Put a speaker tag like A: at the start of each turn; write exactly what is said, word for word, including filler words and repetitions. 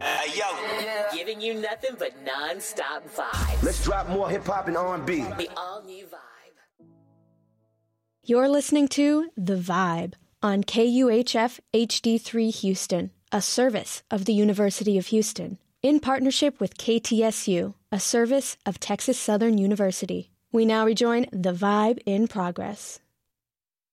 A: Hey, yo.
B: Giving you nothing but non-stop vibes.
A: Let's drop more hip-hop and R and B.
B: The all-new Vibe.
C: You're listening to The Vibe on K U H F H D three Houston, a service of the University of Houston, in partnership with K T S U, a service of Texas Southern University. We now rejoin The Vibe in progress.